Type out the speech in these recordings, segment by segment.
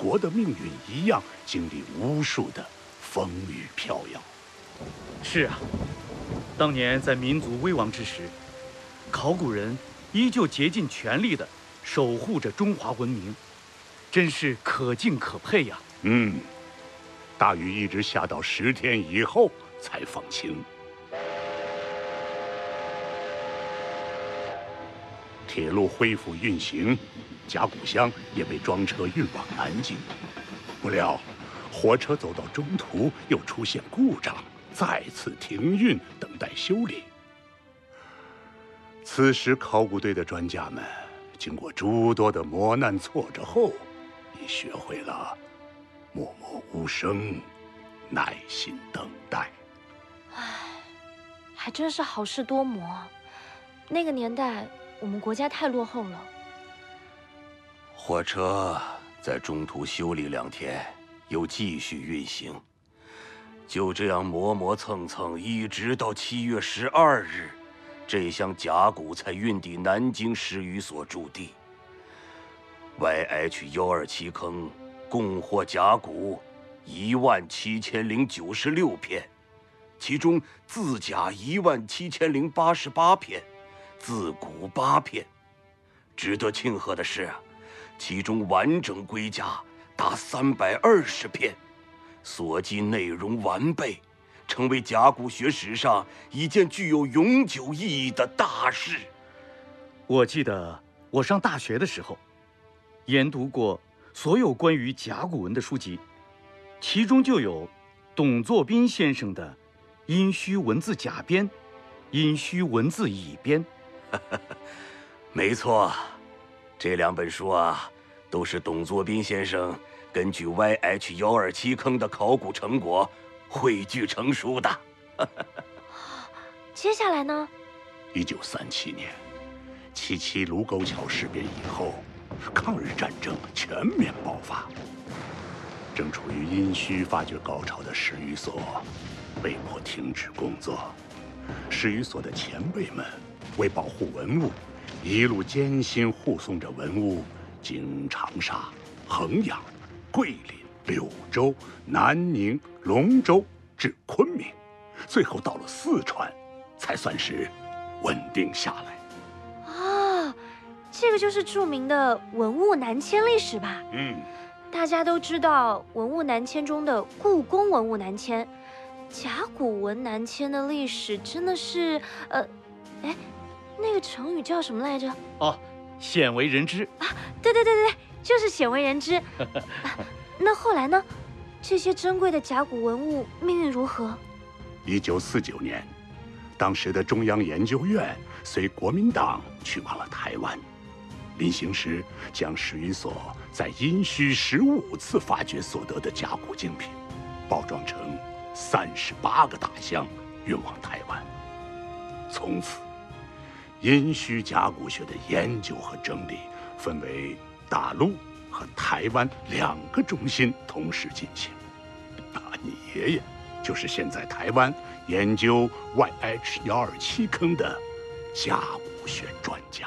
国的命运一样，经历无数的风雨飘摇。 是啊，当年在民族危亡之时，考古人依旧竭尽全力地守护着中华文明，真是可敬可佩呀。 大雨一直下到10天以后才放晴。铁路恢复运行，甲骨箱也被装车运往南京。不料，火车走到中途又出现故障，再次停运，等待修理。此时，考古队的专家们经过诸多的磨难挫折后，已学会了默默无声，耐心等待。 还真是好事多磨啊！那个年代，我们国家太落后了。 火车在中途修理2天，又继续运行，就这样磨磨蹭蹭，一直到7月12日，这箱甲骨才运抵南京石语所驻地。YH127坑共获甲骨17096片，其中字甲17088片，字骨8片。值得庆贺的是，其中完整龟甲达320片，所记内容完备，成为甲骨学史上一件具有永久意义的大事。 我记得我上大学的时候，研读过所有关于甲骨文的书籍，其中就有董作宾先生的《殷墟文字甲编》《殷墟文字乙编》。 没错，这2本书啊，都是董作宾先生根据 YH127坑的考古成果汇聚成书的。 接下来呢 ？1937年，77卢沟桥事变以后，抗日战争全面爆发。正处于殷墟发掘高潮的石语所被迫停止工作。石语所的前辈们为保护文物，一路艰辛护送着文物经长沙、衡阳、桂林、柳州、南宁、龙州至昆明，最后到了四川，才算是稳定下来。 这个就是著名的文物南迁历史吧？大家都知道文物南迁中的故宫文物南迁，甲骨文南迁的历史真的是，那个成语叫什么来着？ 鲜为人知啊！对，就是鲜为人知。那后来呢？这些珍贵的甲骨文物命运如何 ？1949年，当时的中央研究院随国民党去往了台湾。临行时，将石语所在殷墟15次发掘所得的甲骨精品，包装成38个大箱，运往台湾。从此，殷墟甲骨学的研究和整理分为大陆和台湾2个中心同时进行。你爷爷就是现在台湾研究 YH127坑的甲骨学专家。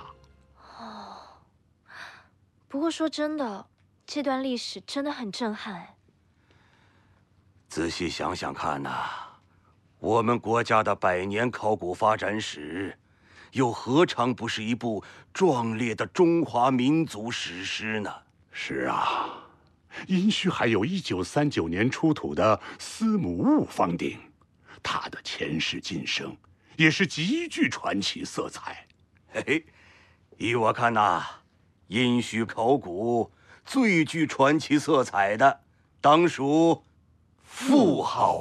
不过说真的，这段历史真的很震撼。 仔细想想看呐，我们国家的100年考古发展史，又何尝不是一部壮烈的中华民族史诗呢？ 是啊，殷墟还有1939年出土的司母戊方鼎，它的前世今生也是极具传奇色彩。 依我看呐，殷墟考古最具传奇色彩的，当属妇好